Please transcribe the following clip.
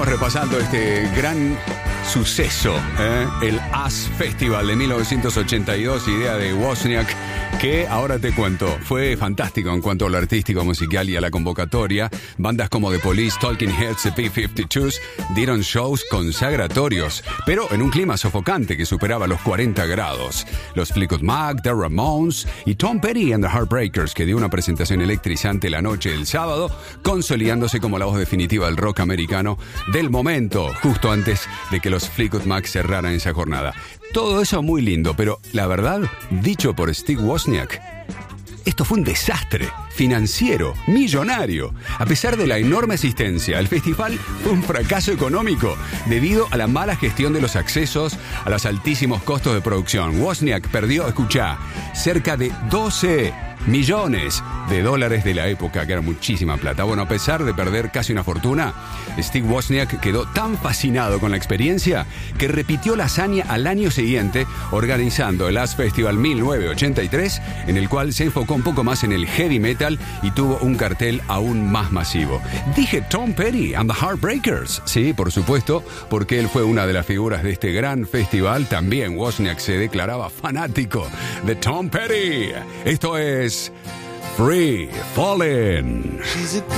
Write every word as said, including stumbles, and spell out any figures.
repasando este gran suceso, ¿eh? el As Festival de mil novecientos ochenta y dos, idea de Wozniak, que ahora te cuento, fue fantástico en cuanto a lo artístico, musical y a la convocatoria. Bandas como The Police, Talking Heads, The P cincuenta y dos dieron shows consagratorios, pero en un clima sofocante que superaba los cuarenta grados. Los Fleetwood Mac, The Ramones y Tom Petty and the Heartbreakers, que dio una presentación electrizante la noche del sábado, consolidándose como la voz definitiva del rock americano del momento, justo antes de que los Fleetwood Mac cerraran esa jornada. Todo eso muy lindo, pero la verdad, dicho por Steve Wozniak, esto fue un desastre financiero, millonario. A pesar de la enorme asistencia, el festival fue un fracaso económico debido a la mala gestión de los accesos, a los altísimos costos de producción. Wozniak perdió, escuchá, cerca de doce millones de dólares de la época, que era muchísima plata. Bueno, a pesar de perder casi una fortuna, Steve Wozniak quedó tan fascinado con la experiencia que repitió la hazaña al año siguiente, organizando el As Festival mil novecientos ochenta y tres, en el cual se enfocó un poco más en el heavy metal y tuvo un cartel aún más masivo. Dije Tom Petty and the Heartbreakers. Sí, por supuesto, porque él fue una de las figuras de este gran festival. También Wozniak se declaraba fanático de Tom Petty. Esto es Free Fallin'.